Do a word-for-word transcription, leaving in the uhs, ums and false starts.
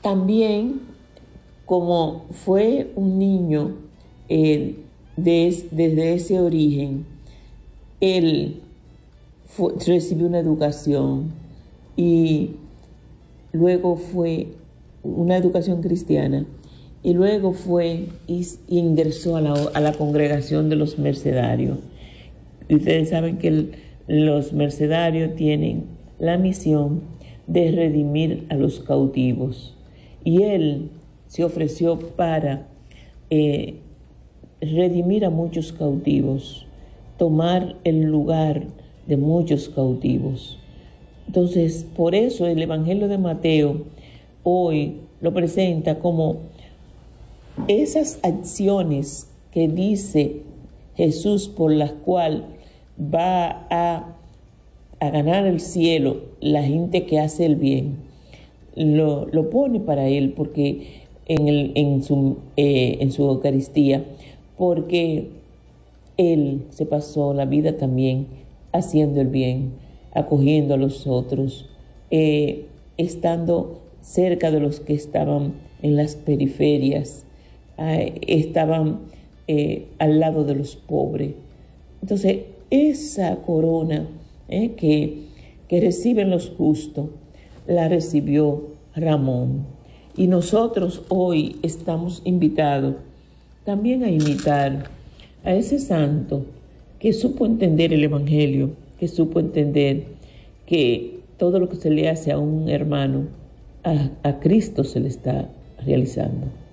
También, como fue un niño eh, des- desde ese origen, él fue- recibió una educación y luego fue una educación cristiana y luego fue y s- ingresó a la, a la congregación de los mercedarios. Y ustedes saben que el- los mercedarios tienen la misión de redimir a los cautivos. Y él se ofreció para eh, redimir a muchos cautivos, tomar el lugar de muchos cautivos. Entonces, por eso el Evangelio de Mateo hoy lo presenta como esas acciones que dice Jesús por las cuales va a, a ganar el cielo la gente que hace el bien, lo, lo pone para él porque en, el, en, su, eh, en su Eucaristía, porque él se pasó la vida también haciendo el bien, acogiendo a los otros, eh, estando cerca de los que estaban en las periferias, eh, estaban eh, al lado de los pobres. Entonces, esa corona eh, que, que reciben los justos, la recibió Ramón. Y nosotros hoy estamos invitados también a imitar a ese santo que supo entender el Evangelio, que supo entender que todo lo que se le hace a un hermano, a, a Cristo se le está realizando.